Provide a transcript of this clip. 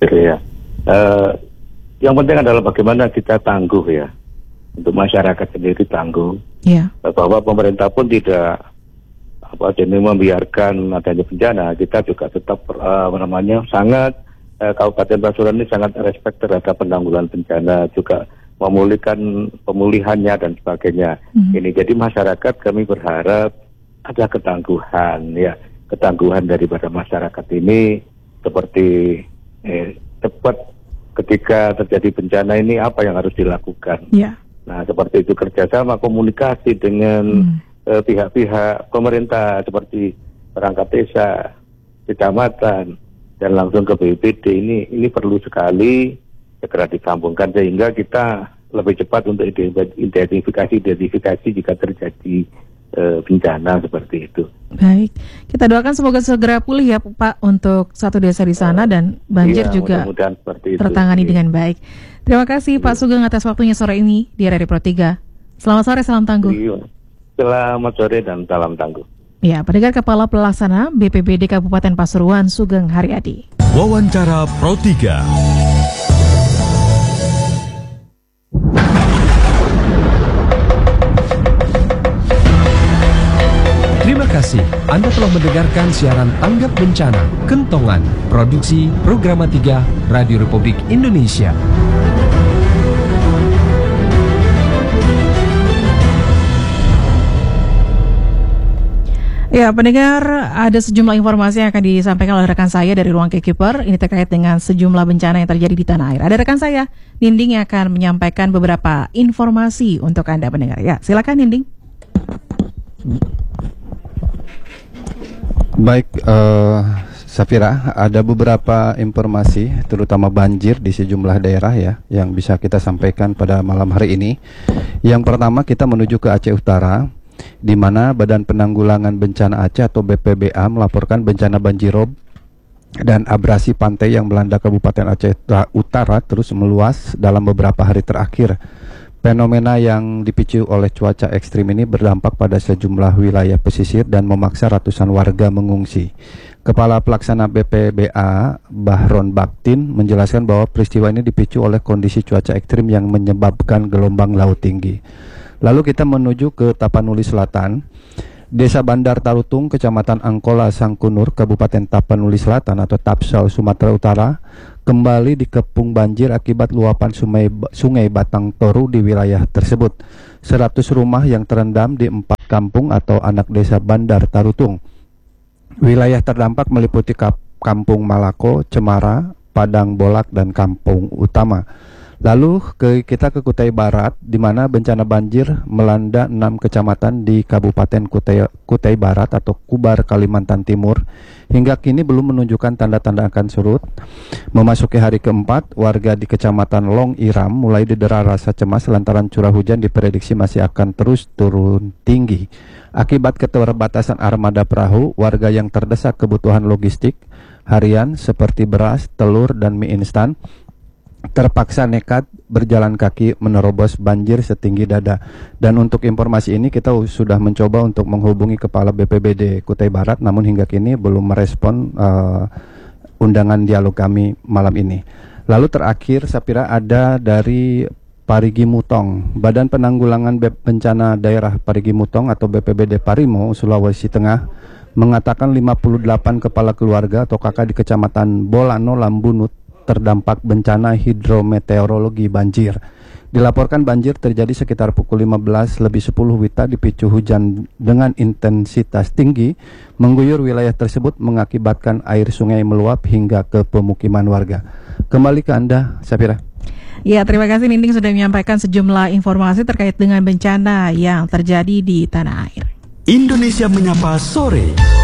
Gitu ya. Yang penting adalah bagaimana kita tangguh ya, untuk masyarakat sendiri tangguh. Bahwa pemerintah pun tidak jadi membiarkan adanya bencana. Kita juga tetap sangat Kabupaten Pasuruan ini sangat respect terhadap penanggulangan bencana, juga memulihkan pemulihannya dan sebagainya. Ini jadi masyarakat kami berharap ada ketangguhan ya, ketangguhan daripada masyarakat ini seperti cepat ketika terjadi bencana ini apa yang harus dilakukan. Nah seperti itu, kerjasama komunikasi dengan pihak-pihak pemerintah seperti perangkat desa, kecamatan, dan langsung ke BPBD ini perlu sekali segera disambungkan sehingga kita lebih cepat untuk identifikasi jika terjadi bencana seperti itu. Baik, kita doakan semoga segera pulih ya Pak untuk satu desa di sana dan banjir juga tertangani dengan baik. Terima kasih Pak Sugeng atas waktunya sore ini di RRI Pro 3. Selamat sore, salam tangguh. Selamat sore dan salam tangguh. Ya, pendengar Kepala Pelaksana BPBD Kabupaten Pasuruan Sugeng Haryadi. Wawancara Pro 3. Terima kasih Anda telah mendengarkan siaran Tanggap Bencana Kentongan, produksi Programa 3 Radio Republik Indonesia. Ya, pendengar, ada sejumlah informasi yang akan disampaikan oleh rekan saya dari Ruang Keeper. Ini terkait dengan sejumlah bencana yang terjadi di tanah air. Ada rekan saya, Ninding, yang akan menyampaikan beberapa informasi untuk Anda pendengar. Ya, silakan Ninding. Baik, Safira, ada beberapa informasi terutama banjir di sejumlah daerah ya yang bisa kita sampaikan pada malam hari ini. Yang pertama, kita menuju ke Aceh Utara, di mana Badan Penanggulangan Bencana Aceh atau BPBA melaporkan bencana banjirop dan abrasi pantai yang melanda Kabupaten Aceh Utara terus meluas dalam beberapa hari terakhir. Fenomena yang dipicu oleh cuaca ekstrim ini berdampak pada sejumlah wilayah pesisir dan memaksa ratusan warga mengungsi. Kepala Pelaksana BPBA Bahron Baktin menjelaskan bahwa peristiwa ini dipicu oleh kondisi cuaca ekstrim yang menyebabkan gelombang laut tinggi. Lalu kita menuju ke Tapanuli Selatan. Desa Bandar Tarutung, Kecamatan Angkola Sangkunur, Kabupaten Tapanuli Selatan atau Tapsel, Sumatera Utara, kembali dikepung banjir akibat luapan sungai Batang Toru di wilayah tersebut. 100 rumah yang terendam di 4 kampung atau anak desa Bandar Tarutung. Wilayah terdampak meliputi Kampung Malako, Cemara, Padang Bolak, dan Kampung Utama. Lalu kita ke Kutai Barat, di mana bencana banjir melanda 6 kecamatan di Kabupaten Kutai Barat atau Kubar, Kalimantan Timur. Hingga kini belum menunjukkan tanda-tanda akan surut. Memasuki hari keempat, warga di Kecamatan Long Iram mulai didera rasa cemas lantaran curah hujan diprediksi masih akan terus turun tinggi. Akibat keterbatasan armada perahu, warga yang terdesak kebutuhan logistik harian seperti beras, telur, dan mie instan terpaksa nekat berjalan kaki menerobos banjir setinggi dada. Dan untuk informasi ini kita sudah mencoba untuk menghubungi Kepala BPBD Kutai Barat, namun hingga kini belum merespon undangan dialog kami malam ini. Lalu terakhir, Sapira, ada dari Parigi Mutong. Badan Penanggulangan Bencana Daerah Parigi Mutong atau BPBD Parimo, Sulawesi Tengah mengatakan 58 kepala keluarga atau kakak di Kecamatan Bolano, Lambunut terdampak bencana hidrometeorologi banjir. Dilaporkan banjir terjadi sekitar pukul 15 lebih 10 WITA dipicu hujan dengan intensitas tinggi mengguyur wilayah tersebut mengakibatkan air sungai meluap hingga ke pemukiman warga. Kembali ke Anda, Safira. Ya, terima kasih Ninding sudah menyampaikan sejumlah informasi terkait dengan bencana yang terjadi di tanah air. Indonesia Menyapa Sore.